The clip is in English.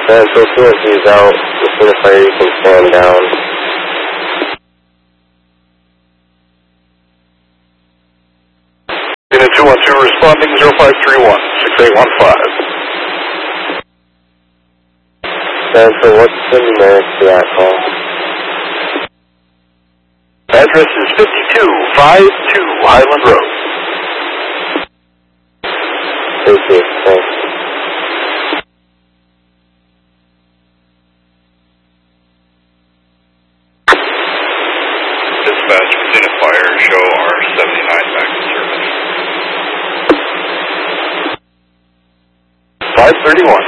And so as soon as he's out, the certifier, you can stand down. Unit 212 responding 0531 6815. And so what's the numeric to that call? Address is 5252 Highland Road. Thank you. Thanks. Dispatch, Virginia Fire, show R79 back in service. 531.